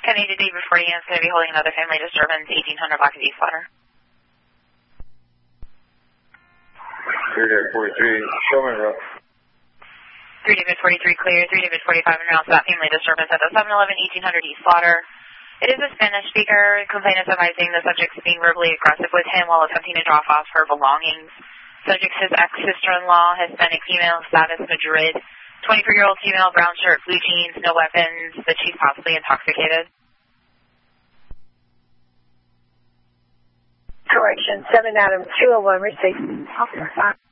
1080 David 40 is going to be holding another family disturbance, 1800 block of East Water. 3 David 43, show me route. 3 David 43 clear, 3 David 45 en route to that family disturbance at the 711 1800 East Water. It is a Spanish speaker. Complainant is advising the subject is being verbally aggressive with him while attempting to drop off her belongings. Subject is ex-sister-in-law, Hispanic female, status Madrid. 24-year-old female, brown shirt, blue jeans, no weapons, but she's possibly intoxicated. Correction, 7 Adams 201, received.